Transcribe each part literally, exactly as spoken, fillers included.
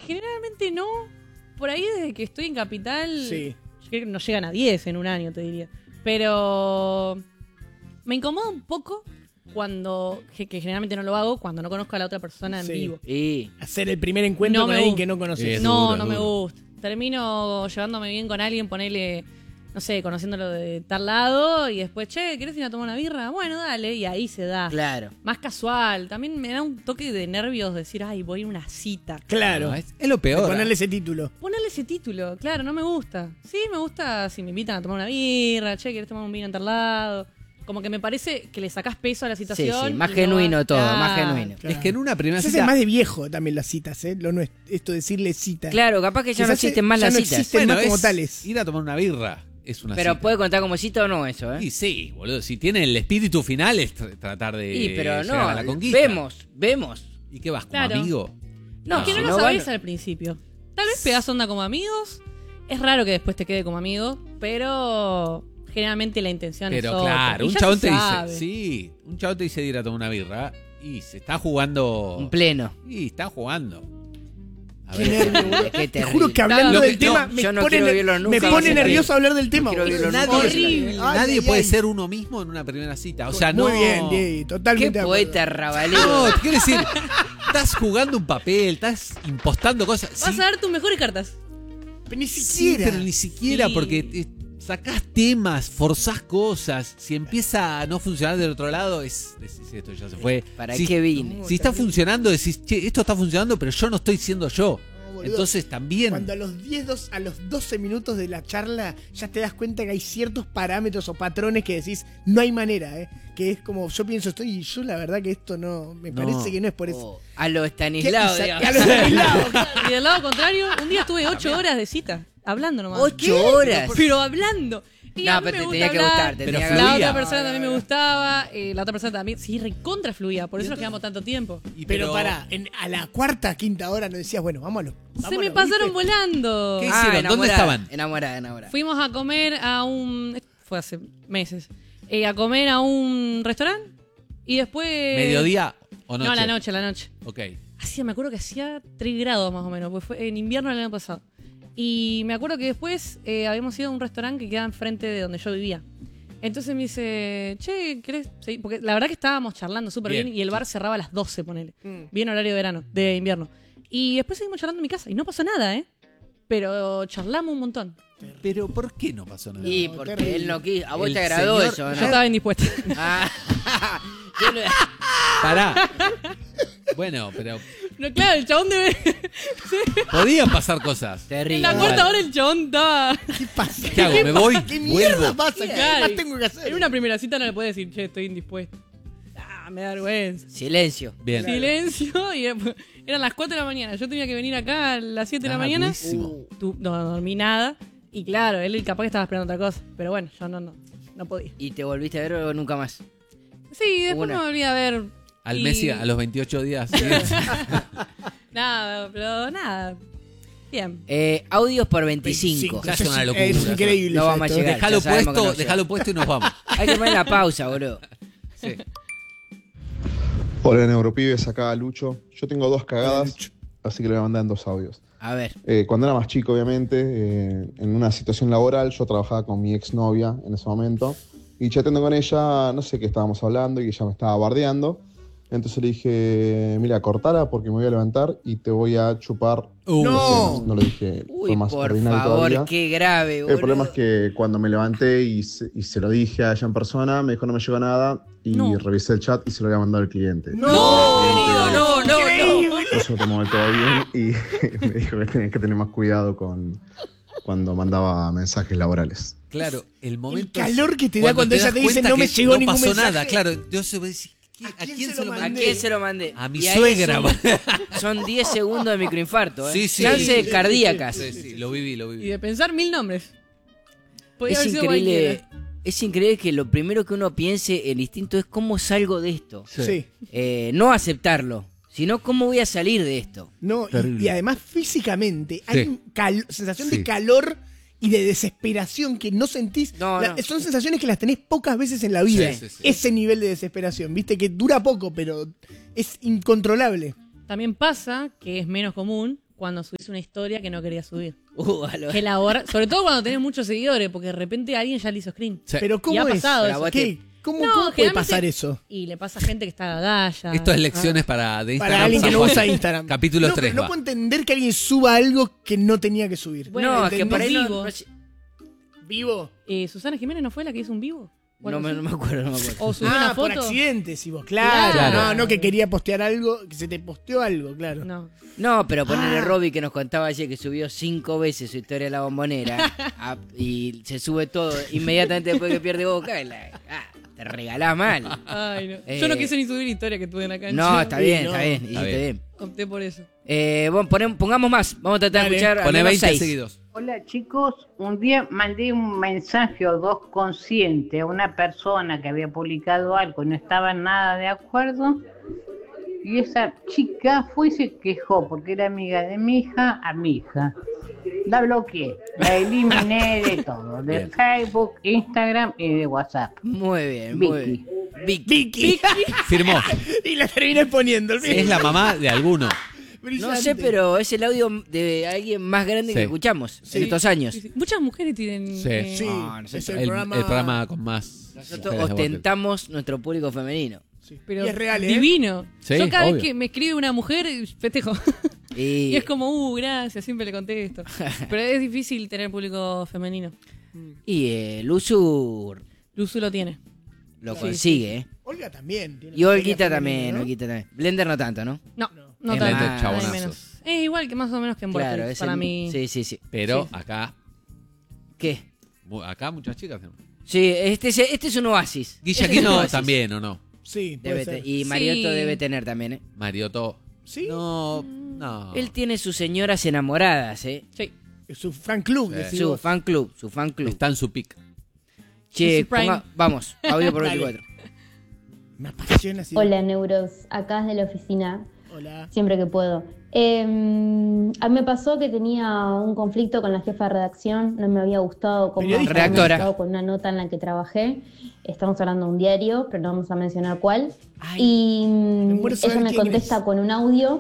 generalmente no. Por ahí desde que estoy en Capital, Sí. yo creo que no llegan a diez en un año, te diría. Pero me incomoda un poco cuando, que, que generalmente no lo hago, cuando no conozco a la otra persona en Sí. vivo. Y Hacer el primer encuentro No con me alguien gusta. que no conoces. Es no, duro, no es me duro. gusta. Termino llevándome bien con alguien, ponele, no sé, conociéndolo de tal lado y después, che, ¿querés ir a tomar una birra? Bueno, dale, y ahí se da. claro. Más casual. También me da un toque de nervios decir, ay, voy a una cita. Claro. No, es, es lo De peor. ponerle ese título. Ponerle ese título, claro, no me gusta. Sí, me gusta si me invitan a tomar una birra, che, ¿querés tomar un vino en tal lado? Como que me parece que le sacás peso a la Sí, situación. sí, más y genuino no- todo, Claro. más genuino. Claro. Es que en una primera Se cita... hace más de viejo también las citas, ¿eh? Lo no es, esto de decirle cita. Claro, capaz que ya Quizás no existen más ya las no citas. existen más como es tales. ir a tomar una birra. Es una Pero cita. puede contar como cita o no eso, ¿eh? Y sí, boludo. Si tiene el espíritu final es tr- tratar de Sí, pero llegar a la no, conquista. vemos, vemos. ¿Y qué vas, como Claro. amigo? No, es que no, si lo no sabés van- al principio. Tal vez pegás onda como amigos. Es raro que después te quede como amigo, pero generalmente la intención es Pero otra. claro, Y un ya chabón se te sabe. dice... Sí, un chabón te dice de ir a tomar una birra y se está jugando... Un pleno. Y está jugando. A Qué ver. nervio, boludo. Qué Te juro terrible. que hablando Lo que- del tema no, me yo no pone, quiero ner- verlo nunca me más pone en la nervioso vida. hablar del tema. No quiero boludo. verlo nunca Nadie, más en la Horrible. vida. Ay, nadie ay, puede ay. ser uno mismo en una primera cita. O sea, no... Muy bien, Diego, totalmente. Qué de acuerdo. poeta rabalero. No, te quiero decir, estás jugando un papel, estás impostando cosas. Vas Sí, a dar tus mejores cartas. Pero ni sí, siquiera. pero ni siquiera Sí. porque te sacás temas, forzás cosas. Si empieza a no funcionar del otro lado, es decís, esto ya se fue. ¿Para si, qué vine? Si está funcionando, decís, che, esto está funcionando, pero yo no estoy siendo yo. No, boludo. Entonces también... Cuando a los diez, dos, a los doce minutos de la charla ya te das cuenta que hay ciertos parámetros o patrones que decís, no hay manera, ¿eh? Que es como, yo pienso, estoy, y yo la verdad que esto no, me No. parece que no es por eso. Oh, a lo ¿Qué? Estanislao, Y sa- digamos. a los Estanislao, claro. Y del lado contrario, un día estuve ocho horas de cita, hablando nomás. Ocho horas. Pero hablando. Y No, a mí pero me te gusta tenía que hablar. gustar, te Pero tenía que La fluía. otra gustar. persona también me gustaba, eh, la otra persona también. Sí, recontra fluía, por eso nos quedamos tanto tiempo. y Pero pará, en- a la cuarta, quinta hora no decías, bueno, vámonos. Se me pasaron volando. ¿Qué Ah, hicieron? ¿Dónde enamorada, estaban? Enamorada, enamorada. Fuimos a comer a un... Fue hace meses. Eh, a comer a un restaurante y después... ¿Mediodía o noche? No, a la noche, a la noche. Ok. Hacía, me acuerdo que hacía tres grados más o menos, porque fue en invierno del año pasado. Y me acuerdo que después eh, habíamos ido a un restaurante que queda enfrente de donde yo vivía. Entonces me dice, che, ¿querés seguir? Porque la verdad que estábamos charlando súper bien. Bien. Y el bar cerraba a las doce, ponele. Mm. Bien horario de verano, de invierno. Y después seguimos charlando en mi casa y no pasó nada, ¿eh? Pero charlamos un montón. Pero ¿por qué no pasó nada? Y No, porque terrible. él no quiso. A vos El te agradó señor- eso, Yo ¿no? estaba indispuesta. Ah, yo no- Pará. Bueno, pero No, claro, el chabón debe... podían pasar cosas. En Terrible. la cuarta hora el chabón estaba... ¿Qué pasa? ¿Qué hago? ¿Me voy? ¿Qué mierda ¿Vuelvo? pasa? ¿Qué Claro. más tengo que hacer? En una primera cita no le puedes decir, che, estoy indispuesta. Ah, me da vergüenza. Silencio. Bien. Silencio y después- eran las cuatro de la mañana. Yo tenía que venir acá a las siete de la Ah, mañana. durísimo. Uh, tú- no, no dormí nada. Y claro, él capaz que estaba esperando otra cosa. Pero bueno, yo no, no, no podía. ¿Y te volviste a ver o nunca más? Sí, después Una. me volví a ver. Al y- Messi a los veintiocho días. ¿sí? Nada, pero nada. Bien. Eh, audios por veinticinco. Ya Eso es una es- locura. Es increíble. No ya vamos a esto. llegar. Déjalo ya sabemos que puesto, no llega. déjalo puesto y nos vamos. Hay que poner la pausa, boludo. Sí. Hola Neuropibes, acá Lucho. Yo tengo dos cagadas, así que le voy a mandar en dos audios. A ver. Eh, cuando era más chico, obviamente, eh, en una situación laboral, yo trabajaba con mi exnovia en ese momento. Y chateando con ella, no sé qué estábamos hablando y ella me estaba bardeando. Entonces le dije, mira, cortala porque me voy a levantar y te voy a chupar. Uh, No. No lo dije, Uy, fue más por ordinario favor, todavía. qué grave, boludo. El problema es que cuando me levanté y se, y se lo dije a ella en persona, me dijo no me llegó nada y No. revisé el chat y se lo había mandado al cliente. No, querido, no, no, no. No se lo tomó del todo bien y me dijo que tenía que tener más cuidado con cuando mandaba mensajes laborales. Claro, el momento. El calor que te da cuando das ella te dice, cuenta "No me que llegó no ningún pasó mensaje". nada, claro. Entonces vos decís, ¿qué- ¿a quién se lo ¿A mandé? quién se lo mandé? A mi Y ahí suegra. Son, son diez segundos de microinfarto, ¿eh? Sí, sí. Chances Sí, cardíacas. Sí, sí, lo viví, lo Y viví. de pensar mil nombres. Podía Es haber sido increíble. cualquiera. Es increíble que lo primero que uno piense, el instinto es cómo salgo de esto. Sí. Eh, no aceptarlo, sino cómo voy a salir de esto. No, y, Terrible. y además físicamente hay Sí. un cal- sensación Sí. de calor y de desesperación que no sentís. No, La- no. Son sensaciones que las tenés pocas veces en la vida. Sí, sí, sí. Ese nivel de desesperación, viste, que dura poco, pero es incontrolable. También pasa, que es menos común, cuando subís una historia que no querías subir. Uh, a lo- Que la borra- sobre todo cuando tenés muchos seguidores, porque de repente alguien ya le hizo screen. Sí. Pero Y ¿cómo ha es? pasado Pero eso. vos ¿Qué? ¿Cómo, No, cómo puede generalmente- pasar eso? Y le pasa a gente que está galla. Esto es lecciones para de Instagram. Para alguien que no San usa Juan. Instagram. Capítulo no, tres pero no va. puedo entender que alguien suba algo que no tenía que subir. Bueno, no, es que por ahí no, vivo. no, ¿Vivo? Eh, ¿Susana Jiménez no fue la que hizo un vivo? ¿O no algo me, así? no me acuerdo, no me acuerdo. O subió Ah, una por foto. accidente, si vos. Claro. Claro. No, no que quería postear algo, que se te posteó algo, claro. No. No, pero ponerle Ah. Robbie que nos contaba ayer que subió cinco veces su historia de la bombonera a- y se sube todo inmediatamente después que pierde Boca. y la- ah, te regalás mal. Ay, no. Yo Eh, no quise ni subir historia que tuve en la cancha. No, está Sí, bien, no. está bien, Está hiciste bien. bien. Opté por eso. Eh, bueno, ponem- pongamos más. Vamos a tratar Dale. de escuchar al Pone menos veinte seis. seguidos. Hola chicos, un día mandé un mensaje o dos consciente a una persona que había publicado algo y no estaba nada de acuerdo y esa chica fue y se quejó porque era amiga de mi hija a mi hija. La bloqueé, la eliminé de todo, de Bien. Facebook, Instagram y de WhatsApp. Muy bien, muy Vicky. bien. Vicky. Vicky. Firmó. Y la terminé poniendo. Es la mamá de alguno. No Brillante. sé, pero es el audio de alguien más grande Sí. que escuchamos Sí. en estos años. Sí, sí. Muchas mujeres tienen. Sí. eh, Sí, No, nosotros- es el, El, programa... el programa con más. Nosotros mujeres de ostentamos nuestro público femenino. Sí. Pero Y es real, ¿eh? divino. Sí, Yo cada obvio. vez que me escribe una mujer, festejo. Y, Y es como, uh, gracias, siempre le contesto. Pero es difícil tener público femenino. y eh, Luzu Luzu lo tiene. lo Sí, consigue, ¿eh? Olga también. tiene Y Olguita femenina, también, ¿no? Olguita también. Blender no tanto, ¿no? No, no Es tanto. más- Hay chabonazos. menos. Es igual que más o menos que en Claro, Vortex, es para el- mí. Sí, sí, sí. Pero Sí. acá, ¿Qué? mu- acá muchas chicas. Sí, este es, este es un oasis. Guilla Este es un Aquino oasis. también, ¿o no? Sí, puede Debe ser. te- y Mariotto Sí. debe tener también, ¿eh? Mariotto. Sí. No, no. Él tiene sus señoras enamoradas, ¿eh? Sí. Es su fan club, Sí. decís Su vos. fan club, su fan club. Está en su pick. Che, En su prime. ponga- vamos, audio por Dale. veinticuatro. Me apasiona así. Hola Neuros, acá desde la oficina, Hola. siempre que puedo. Eh, a mí me pasó que tenía un conflicto con la jefa de redacción, no me había gustado cómo Periodista. había Redactora. estado con una nota en la que trabajé. Estamos hablando de un diario, pero no vamos a mencionar cuál. Ay, y mm, me muero de saber ella me quién contesta es. con un audio,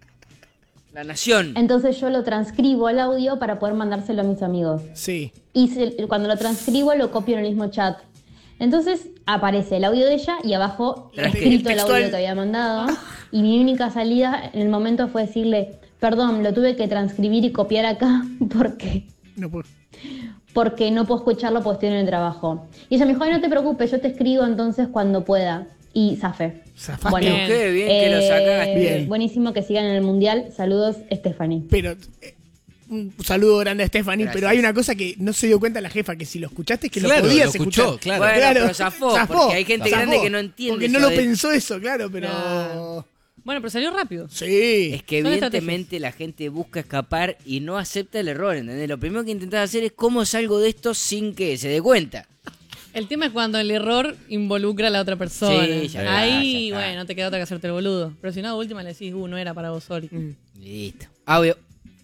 La Nación. entonces yo lo transcribo al audio para poder mandárselo a mis amigos. Sí. Y se- cuando lo transcribo lo copio en el mismo chat. Entonces aparece el audio de ella y abajo El escrito el textual. audio que había mandado. Y mi única salida en el momento fue decirle, perdón, lo tuve que transcribir y copiar acá porque, No puedo. porque no puedo escucharlo porque estoy en el trabajo. Y ella me dijo, ay, no te preocupes, yo te escribo entonces cuando pueda. Y zafé. Zafaste. Bueno, Bien. Qué bien que lo Eh, sacaste. Bien. Buenísimo que sigan en el Mundial. Saludos, Stephanie. Pero eh, un saludo grande a Stephanie, Gracias. pero hay una cosa que no se dio cuenta la jefa, que si lo escuchaste es que Claro, lo podías lo escuchó, escuchar. claro. Bueno, Claro, pero zafó, porque hay gente zafó, grande que no entiende Porque eso no lo de- pensó eso, claro, pero... Claro. Bueno, pero salió rápido. Sí. Es que Son evidentemente la gente busca escapar y no acepta el error, ¿entendés? Lo primero que intentás hacer es cómo salgo de esto sin que se dé cuenta. El tema es cuando el error involucra a la otra persona. Sí, ya está, Ahí, ya está. bueno, no te queda otra que hacerte el boludo. Pero si no, de última le decís, uh, no era para vos, sorry. Listo. Audio.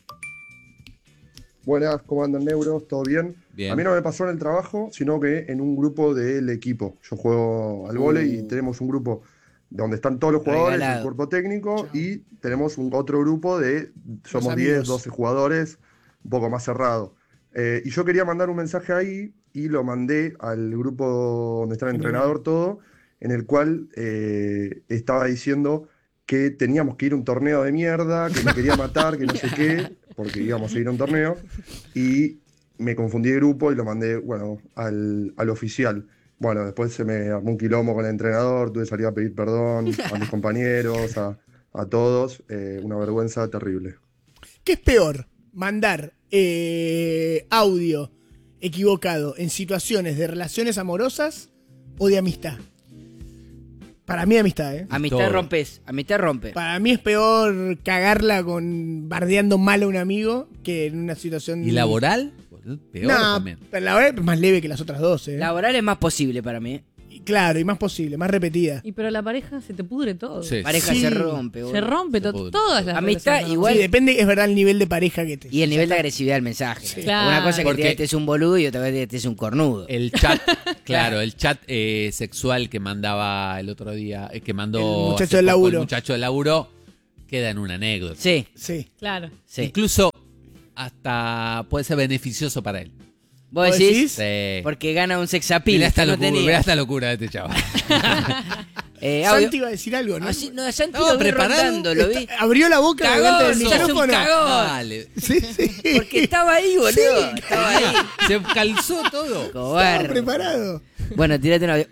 Buenas, ¿cómo andan neuros? ¿Todo bien? Bien. A mí no me pasó en el trabajo, sino que en un grupo del equipo. Yo juego al vóley y tenemos un grupo donde están todos los jugadores, Regalado. el cuerpo técnico, y tenemos un otro grupo de, somos amigos. diez, doce jugadores, un poco más cerrado. Eh, y yo quería mandar un mensaje ahí y lo mandé al grupo donde está el entrenador todo, en el cual eh, estaba diciendo que teníamos que ir a un torneo de mierda, que me quería matar, que no sé qué, porque íbamos a ir a un torneo, y me confundí de grupo y lo mandé, bueno, al, al oficial. Bueno, después se me armó un quilombo con el entrenador, tuve que salir a pedir perdón a mis compañeros, a, a todos, eh, una vergüenza terrible. ¿Qué es peor? ¿Mandar eh, audio equivocado en situaciones de relaciones amorosas o de amistad? Para mí amistad, ¿eh? Amistad Todo. rompes, amistad rompe. Para mí es peor cagarla con bardeando mal a un amigo que en una situación... ¿Y laboral? Peor No, también. pero laboral es más leve que las otras dos, ¿eh? Laboral es más posible para mí. ¿eh? Y claro, y más posible, más repetida. Y pero la pareja se te pudre todo. Sí. Pareja Sí. se rompe, boludo. Se rompe Se to- pudre. todas las Amistad relaciones. igual- Sí, depende, es verdad, el nivel de pareja que te... Y el nivel de agresividad del mensaje. Sí. Claro. Una cosa es que Porque- te este es un boludo y otra vez este es un cornudo. El chat, claro, el chat eh, sexual que mandaba el otro día, eh, que mandó El muchacho hace del poco laburo. El muchacho del laburo, queda en una anécdota. Sí, Sí. Claro. sí. Incluso hasta puede ser beneficioso para él. ¿Vos ¿Vos decís? decís? Sí. Porque gana un sex appeal. Mirá esta que no locura, tenía. mirá esta locura de este chaval. Eh, audio. Santi iba a decir algo, ¿no? Ah, sí, no, Santi No, lo vi preparado. rondando, lo vi. Está- abrió la boca Cagón, delante del sos un micrófono. cagón. Dale. Sí, sí. Porque estaba ahí, boludo. Sí, estaba ahí. Se calzó todo. Estaba Cobarde. preparado. Bueno, tirate un audio.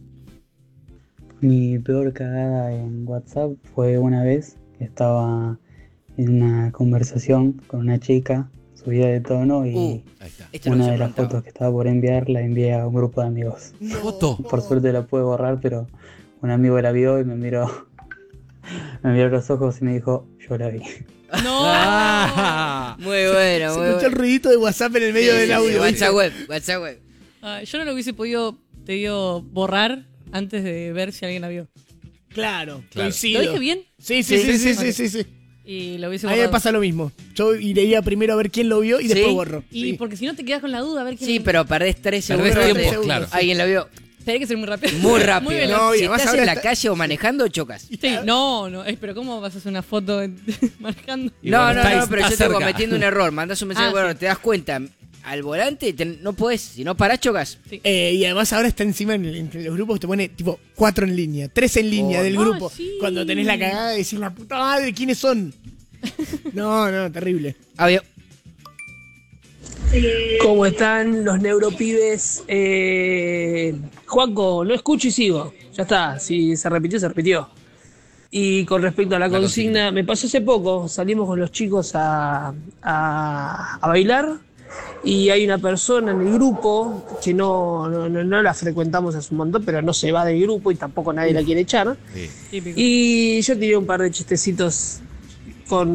Mi peor cagada en WhatsApp fue una vez que estaba en una conversación con una chica, subida de tono y Uh, Ahí está. Esto no una se de las preguntaba. fotos que estaba por enviar la envié a un grupo de amigos. Foto. Por suerte la pude borrar, pero un amigo la vio y me miró, me miró a los ojos y me dijo, yo la vi. No. Ah. Muy bueno, Se muy escuchó el bueno. ruidito de WhatsApp en el medio Sí, del sí, audio. WhatsApp web, WhatsApp web. Ah, yo no lo hubiese podido, te digo, borrar antes de ver si alguien la vio. Claro, Claro. coincido. ¿Lo dije bien? Sí, sí, sí, sí, sí, sí, sí. Y lo hubiese A mí borrado. me pasa lo mismo. Yo iría primero a ver quién lo vio y después ¿Sí? borro. Y Sí. porque si no te quedas con la duda a ver quién Sí, pero perdés tres Perdés segundos. tiempo, tres- claro. Alguien la vio Tenés que ser muy rápido. muy rápido. Muy veloz. No, y si además estás ahora en la está- calle o manejando, chocas. Sí, no, no, eh, pero ¿cómo vas a hacer una foto en- manejando? Y No, bueno, no, está- no, pero está yo estoy cerca. cometiendo un error. Mandás un mensaje, Ah, bueno, sí. te das cuenta al volante, te- no podés, si no parás, chocas. Eh, y además ahora está encima en, entre los grupos, te pone tipo cuatro en línea, tres en línea Oh, del no. grupo. Ah, sí. Cuando tenés la cagada de decir la puta madre, ¿quiénes son? No, no, terrible. Audio. ¿Cómo están los neuropibes? Eh, Juanco, lo escucho y sigo. Ya está, si se repitió, se repitió. Y con respecto a la, La consigna, consigna. me pasó hace poco, salimos con los chicos a, a, a bailar y hay una persona en el grupo que no, no, no- no la frecuentamos hace un montón, pero no se va del grupo y tampoco nadie la quiere echar. Sí. Típico. Y yo tiré un par de chistecitos con,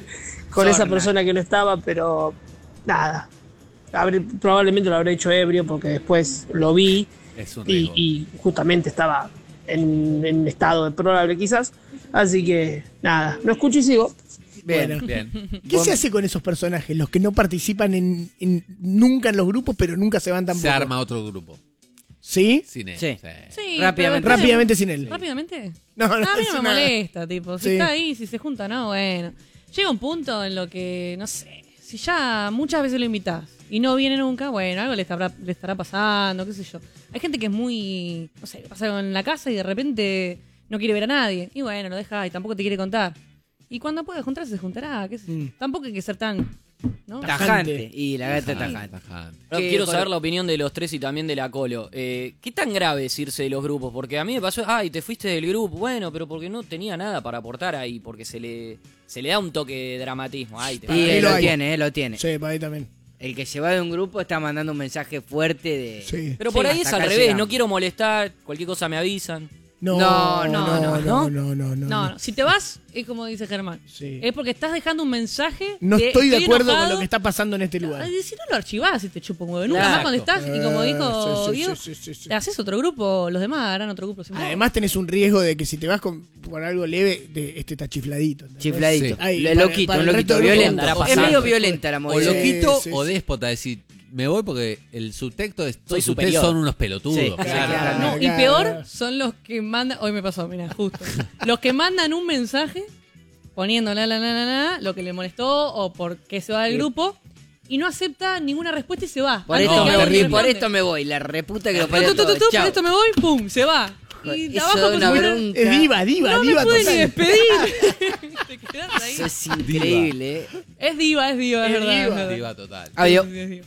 con esa Sorna. persona que no estaba, pero nada. Habré- probablemente lo habré hecho ebrio porque después lo vi Es un y, riesgo. y justamente estaba en, en estado de probable quizás. Así que nada, lo escucho y sigo. Bien. Bueno. Bien. ¿Qué se hace con esos personajes? Los que no participan en, en- nunca en los grupos, pero nunca se van tampoco. Se arma otro grupo. ¿Sí? Sin él. Sí. Sí, Rápidamente. pero- Rápidamente sin él. ¿Rápidamente? No, no, a mí no es me una- molesta, tipo. Si Sí. está ahí, si se junta, no, bueno. Llega un punto en lo que, no sé, si ya muchas veces lo invitás y no viene nunca, bueno, algo le estará, le estará pasando, qué sé yo. Hay gente que es muy, no sé, pasa algo en la casa y de repente no quiere ver a nadie. Y bueno, lo deja y tampoco te quiere contar. Y cuando pueda juntarse, se juntará, qué sé yo. Mm. Tampoco hay que ser tan, ¿no? Tajante. Y la gata Tajante, tajante. tajante. No, ¿Qué, quiero Colo? saber la opinión de los tres y también de la Colo. Eh, ¿Qué tan grave es irse de los grupos? Porque a mí me pasó, ay, te fuiste del grupo. Bueno, pero porque no tenía nada para aportar ahí, porque se le, se le da un toque de dramatismo. Ay, te Para Y mí él lo lo hay. tiene, él lo tiene. Sí, para ahí también. El que se va de un grupo está mandando un mensaje fuerte de... Sí. Pero por Sí, ahí es hasta al acá revés, llegamos. no quiero molestar, cualquier cosa me avisan. No, No, no, no, no, no, no, no, no, no. No, no, si te vas, es como dice Germán. Sí. Es porque estás dejando un mensaje. No de, estoy de acuerdo con enojado. lo que está pasando en este lugar. Ay, si no lo archivás y te chupa un huevo. Nunca Claro. más contestás y como Eh, dijo sí, sí, Diego, sí, sí, sí, sí. te haces otro grupo, los demás harán otro grupo. sin vos. Además tenés un riesgo de que si te vas con, por algo leve, de, este está chifladito. ¿entendés? Chifladito. Sí. Ahí, Lo para- loquito, para un el loquito resto del grupo violento. andará Es pasando. medio violenta la O movida. loquito sí, o sí. déspota, decir, me voy porque el subtexto es, todos Soy ustedes superior. son unos pelotudos. Sí, Claro. claro. No, y Claro. peor son los que mandan. Hoy me pasó, mira, justo. Los que mandan un mensaje poniendo la, la, la, la, la, lo que le molestó o por qué se va del Sí. grupo y no acepta ninguna respuesta y se va. Por, Antes esto, de que me alguien voy, por responde. esto me voy, la reputa que lo Tu, parió tu, tu, todo. tu, por Chao. esto me voy, pum, se va. Y Eso de abajo da como una si fuera- bronca. Es diva, diva, No me diva pude ni total. despedir. Te quedás ahí. Eso es increíble. eh. Es diva, es diva, es, Es verdad. diva. es verdad. Diva total. Audio. Sí, sí, es diva.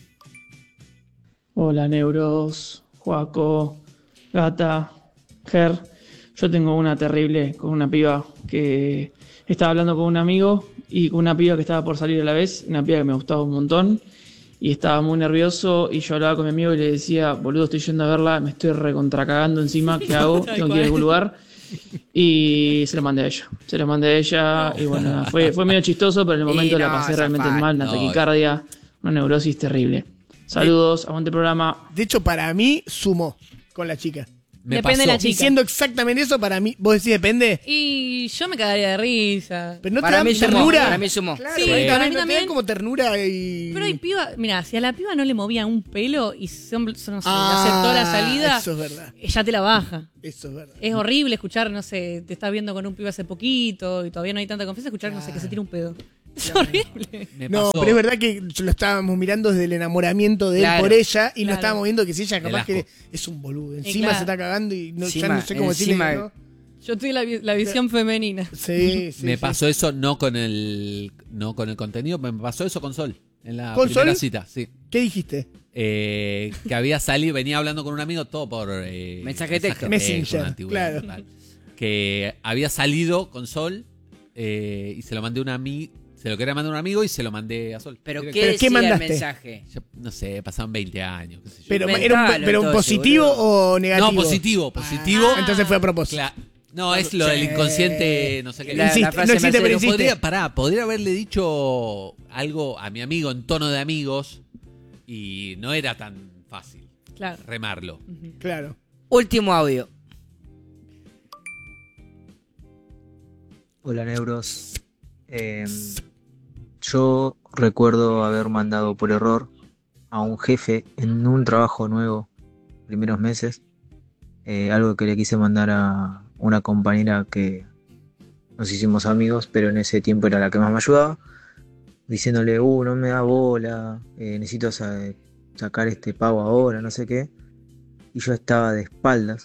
Hola Neuros, Joaco, Gata, Ger. Yo tengo una terrible con una piba que estaba hablando con un amigo y con una piba que estaba por salir a la vez, una piba que me gustaba un montón y estaba muy nervioso y yo hablaba con mi amigo y le decía, boludo, estoy yendo a verla, me estoy recontracagando encima, ¿qué hago? Tal Tengo que ir a algún cual. lugar. Y se lo mandé a ella, se lo mandé a ella y bueno, nada, fue, fue medio chistoso, pero en el Y momento la no, pasé esa realmente fa- mal, una no. taquicardia, una neurosis terrible. Saludos, aguante el programa. De hecho, para mí, sumó con la chica. Me Depende de pasó. la chica. Diciendo exactamente eso, para mí, vos decís depende. Y yo me cagaría de risa. Pero no Para te mí da sumó, ternura. para mí sumó. Claro, Sí, para mí para también, mí no te también. da como ternura y. Pero hay piba, mira, si a la piba no le movía un pelo y son, son, no sé, Ah, aceptó la salida, eso es verdad. ya te la baja. Eso es verdad. Es horrible escuchar, no sé, te estás viendo con un pibe hace poquito y todavía no hay tanta confianza, escuchar, no sé, que se tira un pedo. Es horrible. Me No, pasó. pero es verdad que lo estábamos mirando desde el enamoramiento de él Claro, por ella y claro. lo estábamos viendo que si ella El capaz asco. que es un boludo. Encima claro. se está cagando y no, ya Encima- no sé cómo encima- decirle. ¿no? Yo tuve la, vi- la visión femenina. Sí, sí. me sí. pasó eso no con el no con el contenido, me pasó eso con Sol. En la ¿Con primera Sol? cita, sí. ¿Qué dijiste? Eh, que había salido, venía hablando con un amigo, todo por eh, Mensaje de texto. Messenger, una antigüedad, claro. tal. Que había salido con Sol eh, y se lo mandé a un amigo, se lo quería mandar a un amigo y se lo mandé a Sol. ¿Pero Directo. qué ¿Pero qué decía el mandaste? mensaje? Yo, no sé, pasaban veinte años, qué sé yo. Pero, Inventalo, ¿era un, pero un entonces, positivo boludo. o negativo? No, positivo, positivo. Ah. Entonces fue a propósito. Cla- no, es lo del Sí. inconsciente, no sé qué. La- Insiste, la frase no existe, Mercedes, pero Pero insiste. podría, pará, podría haberle dicho algo a mi amigo en tono de amigos y no era tan fácil Claro. remarlo. Claro. Último audio. Hola Neuros. Eh, yo recuerdo haber mandado por error a un jefe en un trabajo nuevo, primeros meses, eh, algo que le quise mandar a una compañera que nos hicimos amigos, pero en ese tiempo era la que más me ayudaba, diciéndole, uh, no me da bola, eh, necesito sa- sacar este pago ahora, no sé qué. Y yo estaba de espaldas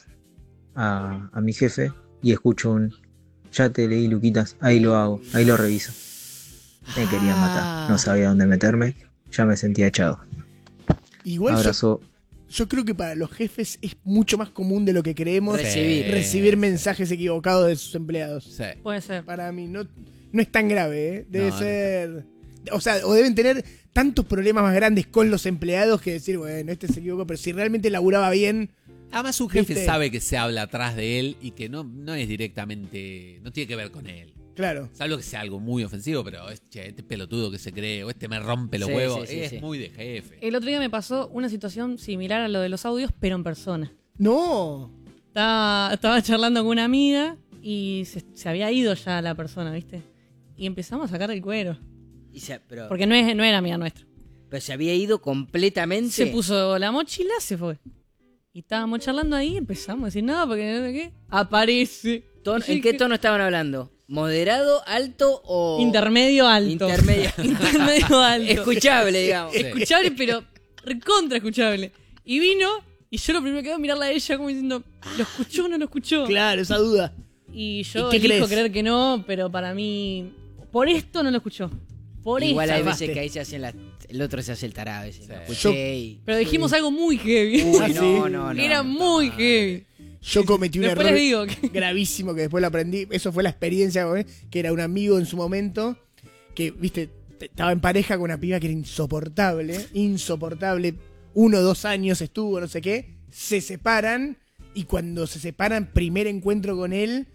a, a mi jefe y escucho un, ya te leí Luquitas, ahí lo hago, ahí lo reviso. Me quería matar, no sabía dónde meterme, ya me sentía echado. Igual yo, Abrazo. yo creo que para los jefes es mucho más común de lo que creemos Recibir. recibir mensajes equivocados de sus empleados. Sí. Puede ser. Para mí no, no es tan grave, ¿eh? Debe No, no. ser... O sea, o deben tener tantos problemas más grandes con los empleados que decir, bueno, este se equivocó, pero si realmente laburaba bien... Además un jefe ¿Viste? sabe que se habla atrás de él y que no, no es directamente, no tiene que ver con él. Claro. Salvo que sea algo muy ofensivo, pero es, che, este pelotudo que se cree o este me rompe los Sí, huevos, sí, sí, es sí. muy de jefe. El otro día me pasó una situación similar a lo de los audios, pero en persona. No. Estaba, estaba charlando con una amiga y se, se había ido ya la persona, ¿viste? Y empezamos a sacar el cuero. Y se- pero, Porque no, es, no era amiga nuestra. pero se había ido completamente. Se puso la mochila, se fue. Y estábamos charlando ahí y empezamos a decir, no, porque no sé qué. Aparece. Tono- Y yo ¿En qué dije, tono estaban hablando? ¿Moderado, alto o...? Intermedio alto. Intermedio. Intermedio alto. Escuchable, digamos. Sí. Escuchable, pero recontra escuchable. Y vino, y yo lo primero que hago es mirarla a ella como diciendo, ¿lo escuchó o no lo escuchó? Claro, esa duda. Y yo ¿Y qué elijo crees? creer que no, pero para mí, por esto no lo escuchó. Por Igual esto. hay salvaste. veces que ahí se hacen la... El otro se hace el tarado. Ese. Sí. Lo escuché Yo- y- Pero dijimos algo muy heavy. Uy, Ah, no, sí. no, no, no. Era muy heavy. Yo cometí un Después error les digo que- gravísimo que después lo aprendí. Eso fue la experiencia, ¿eh? Que era un amigo en su momento que, viste, t- estaba en pareja con una piba que era insoportable, insoportable. Uno o dos años estuvo, no sé qué. Se separan y cuando se separan, primer encuentro con él,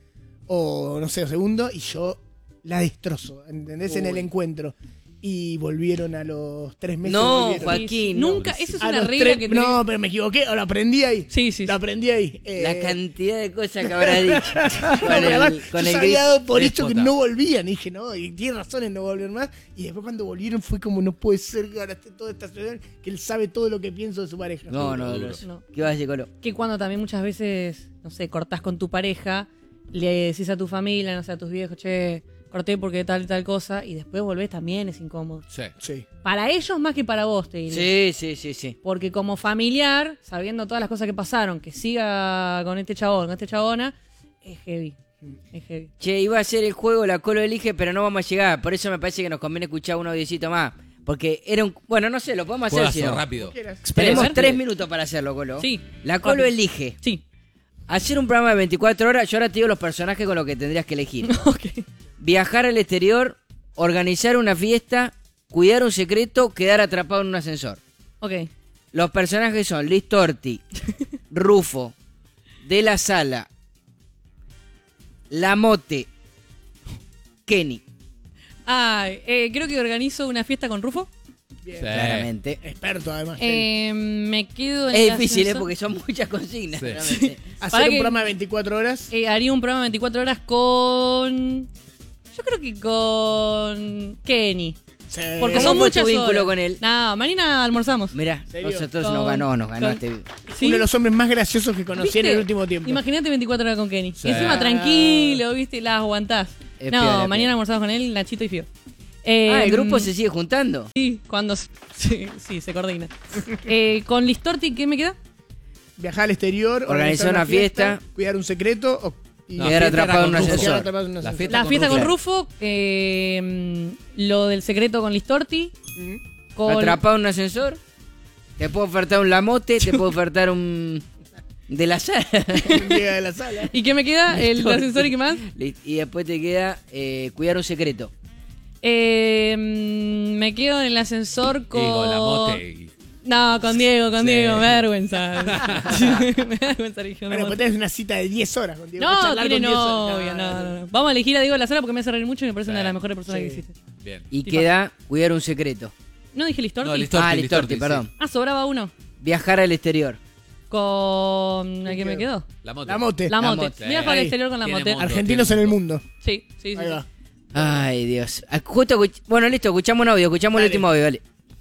o no sé, o segundo, y yo la destrozo, ¿entendés? En el Uy. encuentro. Y volvieron a los tres meses. No, volvieron. Joaquín. Nunca, esa es A una los regla tres- que No, pero me equivoqué, o lo aprendí ahí. Sí, sí. Lo aprendí ahí. Eh, La cantidad de cosas que habrá dicho. no, Con pero además, el, con yo el ya había grito. dado por hecho que Déspota. no volvían. Y dije, no, y tiene razón en no volver más. Y después cuando volvieron fue como, no puede ser que ahora esté toda esta situación, que él sabe todo lo que pienso de su pareja. No, no, Duro. no. No. ¿Qué vas a decir, Colo? Que cuando también muchas veces, no sé, cortás con tu pareja, le decís a tu familia, no sé, a tus viejos, che, corté porque tal y tal cosa, y después volvés también, es incómodo. Sí. Sí. Para ellos más que para vos, te diría. Sí, sí, sí, sí. Porque como familiar, sabiendo todas las cosas que pasaron, que siga con este chabón, con esta chabona, es heavy. Es heavy. Che, iba a ser el juego, la Colo elige, pero no vamos a llegar. Por eso me parece que nos conviene escuchar un audiocito más. Porque era un... Bueno, no sé, lo podemos hacer. Puedo Si hacer no. rápido. Quieras. Tenemos ¿Puede ser? tres minutos para hacerlo, Colo. Sí. La Colo Rápido. elige. Sí. Hacer un programa de veinticuatro horas. Yo ahora te digo los personajes con los que tendrías que elegir. Ok. Viajar al exterior, organizar una fiesta, cuidar un secreto, quedar atrapado en un ascensor. Ok. Los personajes son Liz Torti, Rufo, De la Sala, La Mote, Kenny. Ah, eh, creo que organizo una fiesta con Rufo. Bien. Sí. Claramente. Experto, además. Eh, me quedo en Es el difícil, ¿eh? ascensor. Porque son muchas consignas. Sí. realmente. Hacer para un que- programa de veinticuatro horas. Eh, haría un programa de veinticuatro horas con... Yo creo que con Kenny. Sí. Porque ¿Cómo son fue muchas tu vínculo horas. con él? No, mañana almorzamos. Mirá, ¿Serio? nosotros Con- nos ganó, nos ganó con- este. ¿Sí? Uno de los hombres más graciosos que conocí en ¿Viste? el último tiempo. Imagínate veinticuatro horas con Kenny. Sí. Y encima tranquilo, viste, las aguantás. Es no, piola, mañana piola. almorzamos con él, Nachito y Fío. Ah, Eh, ¿el grupo se sigue juntando? Sí, cuando... s- Sí, sí, se coordina. eh, con Listorti, ¿qué me queda? Viajar al exterior, Organizar una fiesta. cuidar un secreto o y No, Quedar fiesta atrapado era en un con Rufo. ascensor. quedar atrapado en un La ascensor. fiesta La con fiesta Rufo. con Rufo, eh, lo del secreto con Listorti, Mm. con... Atrapado en un ascensor. Te puedo ofertar un lamote, te puedo ofertar un. De la sala. Un día de la sala. ¿Y qué me queda? El Listorti. ascensor y qué más. Y después te queda eh, cuidar un secreto. Eh, mm, me quedo en el ascensor con... Y con la mote. y- No, con Diego, con Sí. Diego, me da vergüenza. me da vergüenza elegir una Bueno, pues moto. tenés una cita de diez horas con Diego. No, charlar tiene con diez horas. novia, no, no, no. Vamos a elegir a Diego de la sala porque me hace reír mucho y me parece una de las mejores personas Sí. que existe. Bien. Y Sí, queda cuidar un secreto. ¿No dije Listorti? No, Listorti, ah, Listorti, Listorti, perdón. Ah, sobraba uno. Viajar al exterior. Con... ¿El que me quedó? La mote. La mote. La La mote. mote. Viajo al Ahí. exterior con la Tiene mote. moto. Argentinos en el mundo. Sí, sí, sí. Ahí sí. va. Ay, Dios. Ah, Justo escuch- Bueno, listo, escuchamos un audio, escuchamos Dale. el último audio, dale.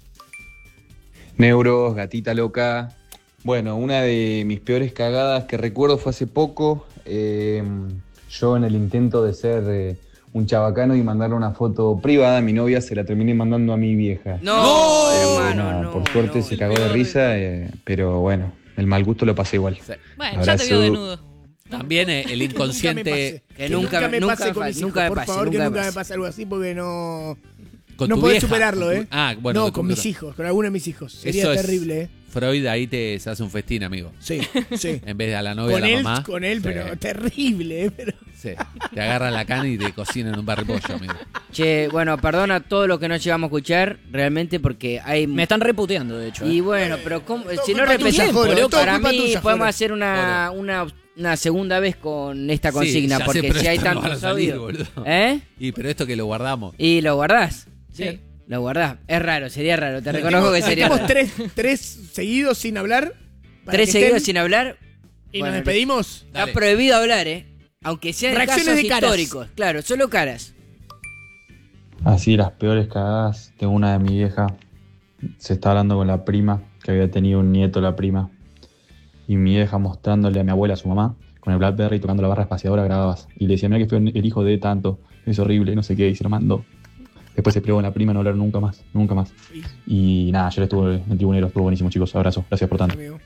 Neuros, gatita loca. Bueno, una de mis peores cagadas que recuerdo fue hace poco. eh, yo en el intento de ser eh, un chabacano y mandarle una foto privada a mi novia, se la terminé mandando a mi vieja. No, hermano, Nada, no. por suerte no, se cagó de risa, eh, pero bueno, el mal gusto lo pasé igual. Bueno, ya te Abrazo. vio desnudo. También eh, el inconsciente. Que nunca me- me nunca pase me con pase, mis hijos. nunca me Por pase, favor, nunca que me nunca me pase. pase algo así porque no... Con no tu podés vieja. superarlo, Con tu- ¿eh? Ah, bueno, no, con tu- con mis hijos, con alguno de mis hijos. Sería Eso es- terrible, ¿eh? Freud ahí te se hace un festín, amigo. Sí, sí. En vez de a la novia, Con a la él, mamá. con él, Sí, pero terrible, ¿eh? Pero... sí. Te agarran la cana y te cocinan un barripollo, amigo. Che, bueno, perdona a todos los que no llegamos a escuchar, realmente, porque hay... Me están reputeando, de hecho. Y ¿eh? bueno, pero ¿cómo? Todo si no culpa tuya, repetís, Joro, boludo, todo para culpa mí tuya, podemos Joro. hacer una, una, una segunda vez con esta consigna, Sí, ya sé, porque pero si hay esto no van a tantos salir, audios... boludo. ¿Eh? Y pero esto que lo guardamos. ¿Y lo guardás? Sí. Lo guardás. Es raro, sería raro, te reconozco que sería Tenemos raro. tres, tres seguidos sin hablar. para Tres que seguidos estén, sin hablar. Y Bueno, nos despedimos. Está Dale. prohibido hablar, ¿eh? Aunque sean Reacciones casos de caras. históricos. Claro, solo caras. Así, las peores cagadas. Tengo una de mi vieja. Se está hablando con la prima, que había tenido un nieto la prima. Y mi vieja mostrándole a mi abuela, a su mamá, con el Blackberry tocando la barra espaciadora grababas. Y le decía, mira que fue el hijo de tanto, es horrible, no sé qué, y se lo mandó. Después se peleó con la prima, no hablaron nunca más, nunca más. Y nada, ayer estuve en Tribunero, estuvo buenísimo, chicos. Abrazo, gracias por tanto. Amigo.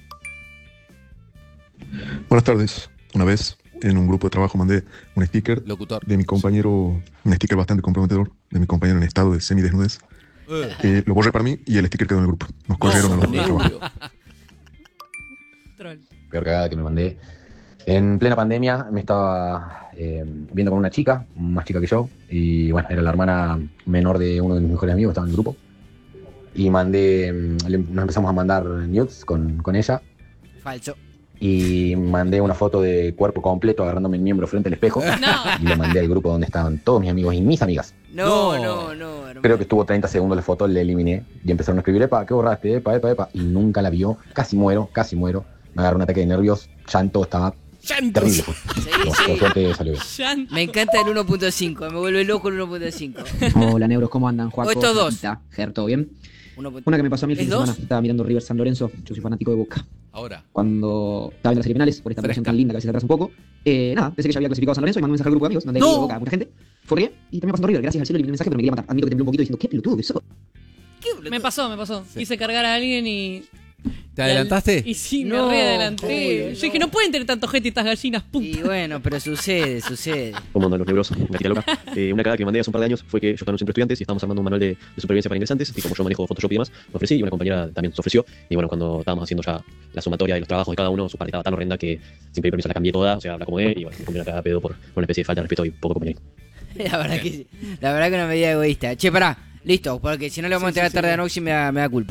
Buenas tardes. Una vez en un grupo de trabajo mandé un sticker Locutor. de mi compañero, un sticker bastante comprometedor, de mi compañero en estado de semidesnudez. Eh, lo borré para mí y el sticker quedó en el grupo. Nos corrieron a los del trabajo. Troll. Peor cagada que me mandé. En plena pandemia me estaba eh, viendo con una chica, más chica que yo, y bueno, era la hermana menor de uno de mis mejores amigos, estaba en el grupo. Y mandé, mm, le- nos empezamos a mandar nudes con, con ella, Falso. y mandé una foto de cuerpo completo agarrándome el miembro frente al espejo, y lo mandé al grupo donde estaban todos mis amigos y mis amigas. No, No. no, no, hermano. Creo que estuvo treinta segundos la foto, le eliminé, y empezaron a escribir, epa, ¿qué borraste? Epa, epa, epa, y nunca la vio, casi muero, casi muero. Me agarró un ataque de nervios, llanto, estaba Llantos. terrible. Sí, Por sí. suerte salió bien. Jan. Me encanta el uno punto cinco, me vuelve loco el uno punto cinco. Hola, Neuros, ¿cómo andan? Juan, O estos dos. Ger, ¿todo bien? Uno punto- Una que me pasó a mí el ¿Es fin de dos? semana. Estaba mirando River San Lorenzo. Yo soy fanático de Boca. Ahora. Cuando estaba viendo las semifinales, por esta Fresca. versión tan linda que a veces atrasa un poco, eh, nada, pensé que ya había clasificado a San Lorenzo y mandé un mensaje al grupo de amigos. Mandé ¡No! el de Boca a mucha gente. Forrié y terminé pasando River. Gracias al cielo eliminé el mensaje, pero me quería matar. Admito que temblé un poquito diciendo, ¿qué pelotudo que sos? Me pasó, me pasó. Sí. Quise cargar a alguien y... ¿Te adelantaste? Y sí, me No, readelanté. joder, Yo dije, no pueden tener tanto gente estas gallinas, puta. Y bueno, pero sucede, sucede. ¿Cómo andan los neuros? Gatita loca. Eh, una cagada que me mandé hace un par de años fue que yo estaba en un centro de estudiantes y estábamos armando un manual de, de supervivencia para ingresantes. Y como yo manejo Photoshop y demás, me ofrecí y una compañera también se ofreció. Y bueno, cuando estábamos haciendo ya la sumatoria de los trabajos de cada uno, su parte estaba tan horrenda que sin pedir permiso la cambié toda, o sea, la acomodé y bueno, me comí una cagada de pedo por, por una especie de falta de respeto y poco conveniente. La verdad que sí. La verdad que una medida egoísta. Che, pará, listo, porque si no le vamos a Sí, entregar sí, tarde sí. a Noxy me da, me da culpa.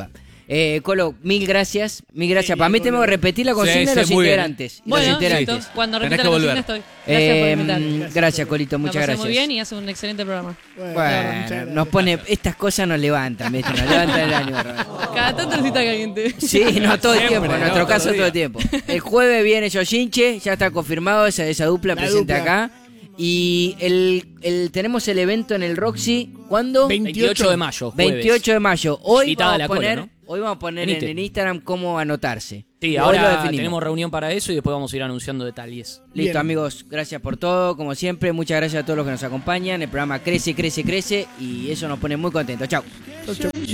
Eh, Colo, mil gracias, mil gracias. Para mí tengo que repetir la consigna Sí, de sí, los muy bien. integrantes. y Bueno, los integrantes. listo. Cuando Tenés repita que la consigna volver. estoy. Gracias por Eh, invitarme. gracias, gracias, Colito, La muchas pasé gracias. muy bien y hace un excelente programa. Bueno, Bueno, muchas gracias. nos pone, estas cosas nos levantan, ¿viste? Nos levantan el ánimo. Roberto. Cada tanto necesita que alguien te... Sí, no todo el Siempre, tiempo, en no, nuestro todo caso el todo el día. tiempo. El jueves viene Yoshinche, ya está confirmado esa, esa dupla La presente dupla. acá. Y el, el tenemos el evento en el Roxy, ¿cuándo? veintiocho de mayo, jueves. veintiocho de mayo. Hoy Invitada vamos la a poner, Colo, ¿no? hoy vamos a poner en, Venite. el Instagram cómo anotarse. Sí, Hoy lo ahora definimos. tenemos reunión para eso y después vamos a ir anunciando detalles. Listo, Bien. amigos, gracias por todo, como siempre, muchas gracias a todos los que nos acompañan. El programa crece, crece, crece y eso nos pone muy contentos. Chau. Chau, chau.